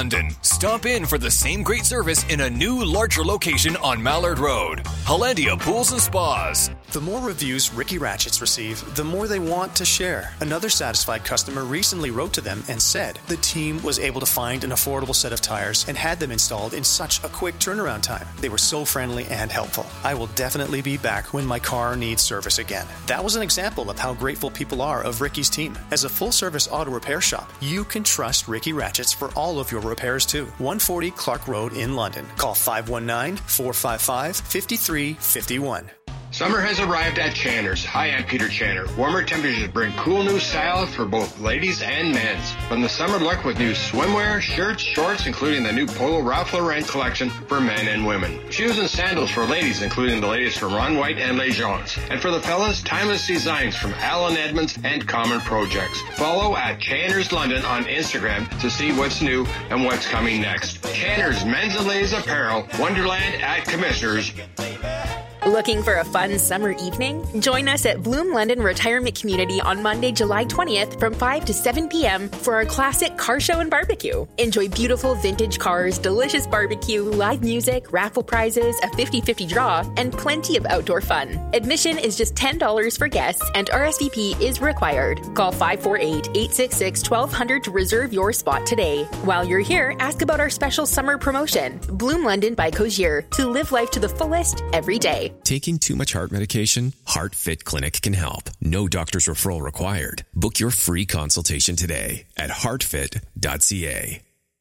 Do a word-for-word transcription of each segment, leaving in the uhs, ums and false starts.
London. Stop in for the same great service in a new, larger location on Mallard Road. Hollandia Pools and Spas. The more reviews Ricky Ratchets receive, the more they want to share. Another satisfied customer recently wrote to them and said the team was able to find an affordable set of tires and had them installed in such a quick turnaround time. They were so friendly and helpful. I will definitely be back when my car needs service again. That was an example of how grateful people are of Ricky's team. As a full-service auto repair shop, you can trust Ricky Ratchets for all of your repairs too. one forty Clark Road in London. Call five one nine, four five five, five three five one. Summer has arrived at Channer's. Hi, I'm Peter Channer. Warmer temperatures bring cool new style for both ladies and men's. From the summer look with new swimwear, shirts, shorts, including the new Polo Ralph Lauren collection for men and women. Shoes and sandals for ladies, including the latest from Ron White and Les Gens. And for the fellas, timeless designs from Alan Edmonds and Common Projects. Follow at Channer's London on Instagram to see what's new and what's coming next. Channer's Men's and Ladies Apparel, Wonderland at Commissioners. Looking for a fun summer evening? Join us at Bloom London Retirement Community on Monday, July twentieth from five to seven p.m. for our classic car show and barbecue. Enjoy beautiful vintage cars, delicious barbecue, live music, raffle prizes, a fifty-fifty draw, and plenty of outdoor fun. Admission is just ten dollars for guests and R S V P is required. Call five four eight, eight six six, one two zero zero to reserve your spot today. While you're here, ask about our special summer promotion, Bloom London by Cozier, to live life to the fullest every day. Taking too much heart medication? HeartFit Clinic can help. No doctor's referral required. Book your free consultation today at heart fit dot c a.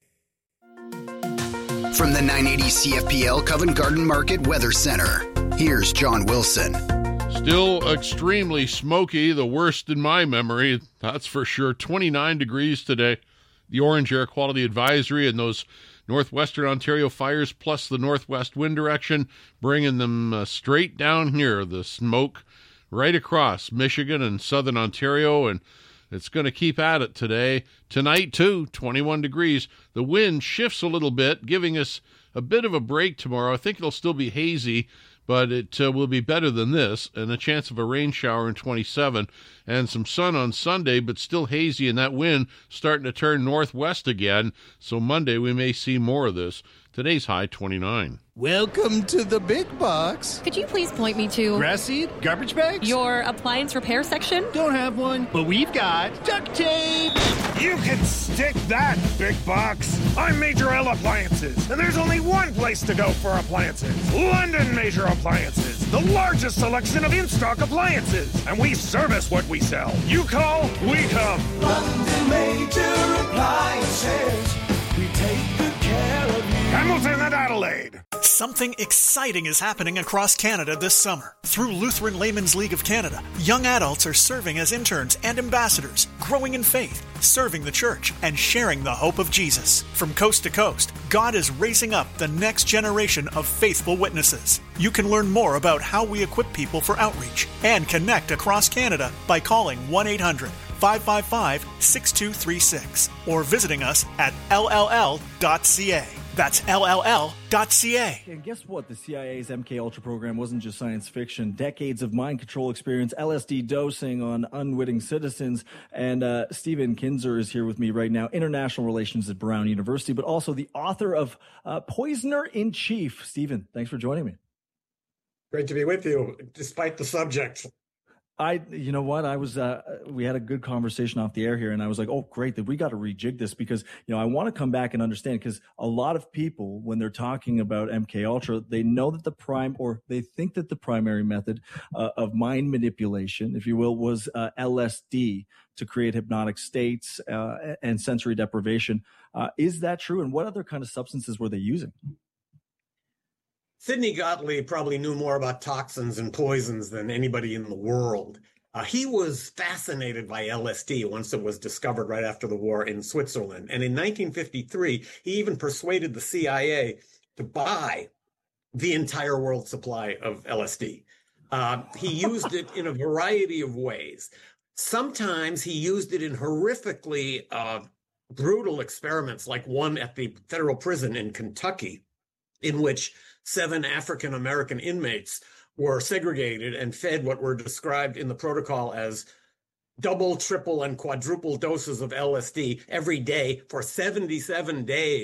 From the nine eighty C F P L Covent Garden Market Weather Center, here's John Wilson. Still extremely smoky, the worst in my memory, that's for sure. twenty-nine degrees today. The orange air quality advisory and those northwestern Ontario fires plus the northwest wind direction, bringing them uh, straight down here, the smoke right across Michigan and southern Ontario, and it's going to keep at it today. Tonight, too, twenty-one degrees. The wind shifts a little bit, giving us a bit of a break tomorrow. I think it'll still be hazy, but it uh, will be better than this, and a chance of a rain shower in twenty-seven, and some sun on Sunday, but still hazy, and that wind starting to turn northwest again, so Monday we may see more of this. Today's high, twenty-nine. Welcome to the big box. Could you please point me to... grass seed? Garbage bags? Your appliance repair section? Don't have one, but we've got duct tape. You can stick that, big box. I'm Major L Appliances, and there's only one place to go for appliances. London Major Appliances, the largest selection of in-stock appliances. And we service what we sell. You call, we come. London Major Appliances, we take good care of you. Hamilton and Adelaide. Something exciting is happening across Canada this summer. Through Lutheran Laymen's League of Canada, young adults are serving as interns and ambassadors, growing in faith, serving the church, and sharing the hope of Jesus. From coast to coast, God is raising up the next generation of faithful witnesses. You can learn more about how we equip people for outreach and connect across Canada by calling one eight hundred, five five five, six two three six or visiting us at L L L dot C A. That's L L L dot C A. And guess what? The C I A's M K Ultra program wasn't just science fiction. Decades of mind control experience, L S D dosing on unwitting citizens. And uh, Stephen Kinzer is here with me right now, international relations at Brown University, but also the author of uh, Poisoner in Chief. Stephen, thanks for joining me. Great to be with you, despite the subject. I, you know what, I was, uh, we had a good conversation off the air here, and I was like, oh, great, that we got to rejig this because, you know, I want to come back and understand, because a lot of people, when they're talking about M K Ultra, they know that the prime, or they think that the primary method uh, of mind manipulation, if you will, was uh, L S D to create hypnotic states uh, and sensory deprivation. Uh, is that true? And what other kind of substances were they using? Sidney Gottlieb probably knew more about toxins and poisons than anybody in the world. Uh, he was fascinated by L S D once it was discovered right after the war in Switzerland. And in nineteen fifty-three, he even persuaded the C I A to buy the entire world supply of L S D. Uh, he used it in a variety of ways. Sometimes he used it in horrifically uh, brutal experiments, like one at the federal prison in Kentucky, in which seven African-American inmates were segregated and fed what were described in the protocol as double, triple, and quadruple doses of L S D every day for seventy-seven days.